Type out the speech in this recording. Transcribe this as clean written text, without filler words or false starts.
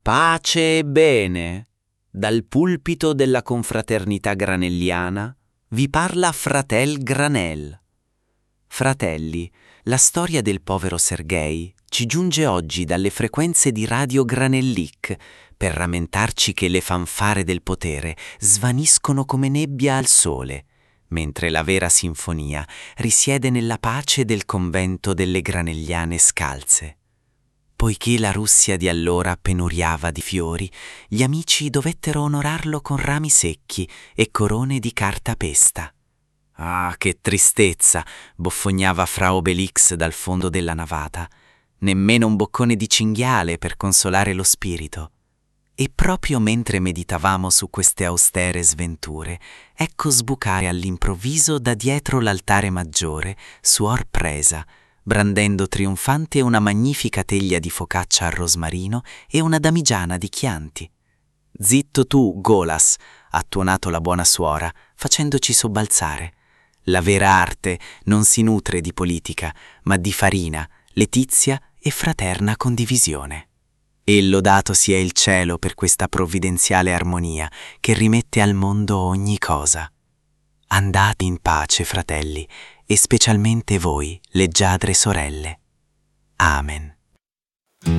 Pace e bene. Dal pulpito della confraternita granelliana vi parla Fratel Granel. Fratelli, la storia del povero Sergei ci giunge oggi dalle frequenze di Radio Granellic per rammentarci che le fanfare del potere svaniscono come nebbia al sole, mentre la vera sinfonia risiede nella pace del convento delle granelliane scalze. Poiché la Russia di allora penuriava di fiori, gli amici dovettero onorarlo con rami secchi e corone di carta pesta. Ah, che tristezza! Boffognava fra Obelix dal fondo della navata. Nemmeno un boccone di cinghiale per consolare lo spirito. E proprio mentre meditavamo su queste austere sventure, ecco sbucare all'improvviso da dietro l'altare maggiore Suor Presa, brandendo trionfante una magnifica teglia di focaccia al rosmarino e una damigiana di Chianti. «Zitto tu, Golas!» ha tuonato la buona suora, facendoci sobbalzare. La vera arte non si nutre di politica, ma di farina, letizia e fraterna condivisione. E lodato sia il cielo per questa provvidenziale armonia che rimette al mondo ogni cosa. Andate in pace, fratelli, e specialmente voi, leggiadre sorelle. Amen.